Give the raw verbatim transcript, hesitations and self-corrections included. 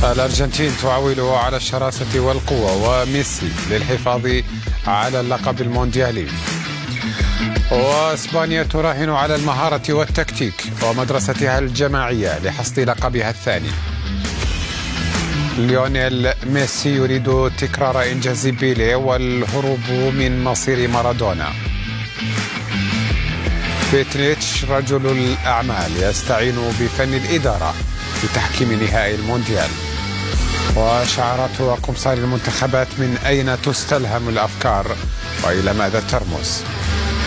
الأرجنتين تعول على الشراسة والقوة وميسي للحفاظ على اللقب المونديالي. وإسبانيا تراهن على المهارة والتكتيك ومدرستها الجماعية لحصد لقبها الثاني. ليونيل ميسي يريد تكرار إنجاز بيليه والهروب من مصير مارادونا. بيتريتش رجل الأعمال يستعين بفن الإدارة لتحكيم نهائي المونديال. وشعارات وقمصان المنتخبات من أين تستلهم الأفكار وإلى ماذا ترمز؟